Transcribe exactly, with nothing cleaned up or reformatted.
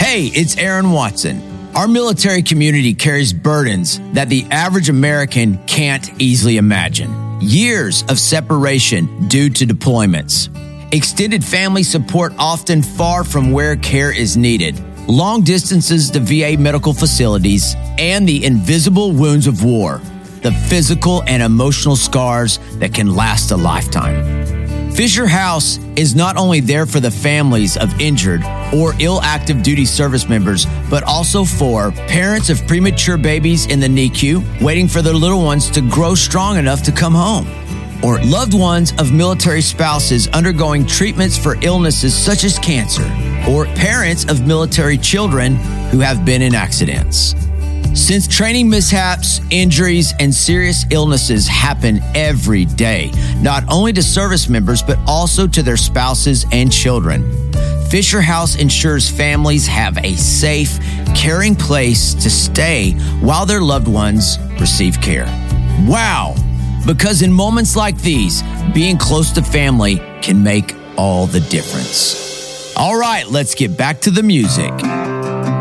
Hey, it's Aaron Watson. Our military community carries burdens that the average American can't easily imagine. Years of separation due to deployments. Extended family support often far from where care is needed. Long distances to V A medical facilities, and the invisible wounds of war. The physical and emotional scars that can last a lifetime. Fisher House is not only there for the families of injured or ill active duty service members, but also for parents of premature babies in the N I C U waiting for their little ones to grow strong enough to come home, or loved ones of military spouses undergoing treatments for illnesses such as cancer, or parents of military children who have been in accidents. Since training mishaps, injuries, and serious illnesses happen every day, not only to service members, but also to their spouses and children, Fisher House ensures families have a safe, caring place to stay while their loved ones receive care. Wow! Because in moments like these, being close to family can make all the difference. All right, let's get back to the music.